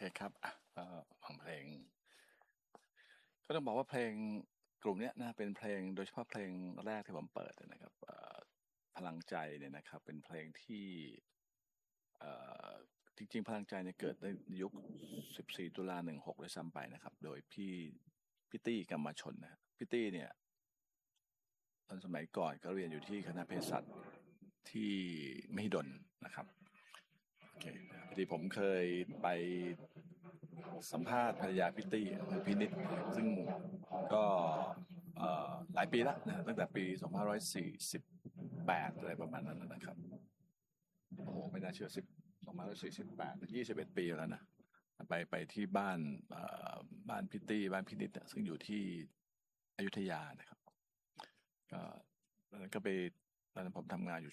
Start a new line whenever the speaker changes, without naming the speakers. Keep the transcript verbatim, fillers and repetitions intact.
ครับอ่ะก็ฟังเพลงก็ต้องบอกว่าเพลงกลุ่มเนี้ยนะเป็นเพลงโดยเฉพาะเพลงแรกที่ผมเปิดนะครับเอ่อพลังใจเนี่ยนะครับเป็นเพลงที่เอ่อจริงๆพลังใจเนี่ยเกิดในยุคสิบสี่ตุลาหนึ่งหกด้วยซ้ำไปนะครับโดยพี่พี่ตี้กำมลชนนะพี่ตี้เนี่ยตอนสมัยก่อนก็เรียนอยู่ที่คณะเภสัชที่มหิดลนะครับโอเคพอดีผมเคยไป สัมภาษณ์ภรรยาพี่ตี้คือพี่นิดซึ่งก็เอ่อหลายปีแล้วนะตั้งแต่ปีสองพันห้าร้อยสี่สิบแปดอะไรประมาณนั้นนะครับโอ้โหไม่น่าเชื่อสิบสองพันห้าร้อยสี่สิบแปดยี่สิบเอ็ดปีแล้วนะไปไปที่บ้านเอ่อบ้านพี่ตี้บ้านพี่นิดอะซึ่งอยู่ที่อยุธยานะครับก็ตอนนั้นก็ไปตอนนั้นผมทำงานอยู่